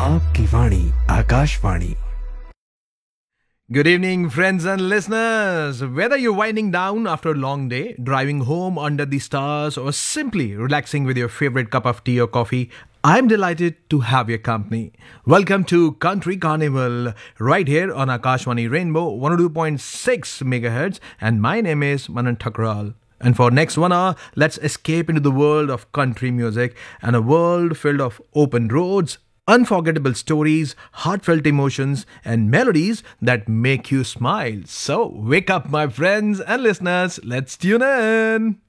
आपकी वाणी Akashvani. Good evening, friends and listeners. Whether you're winding down after a long day, driving home under the stars, or simply relaxing with your favorite cup of tea or coffee, I'm delighted to have your company. Welcome to Country Carnival, right here on Akashwani Rainbow 102.6 MHz, and my name is Manan Thakral. And for next 1 hour, let's escape into the world of country music and a world filled of open roads, unforgettable stories, heartfelt emotions, and melodies that make you smile. So, wake up, my friends and listeners. Let's tune in.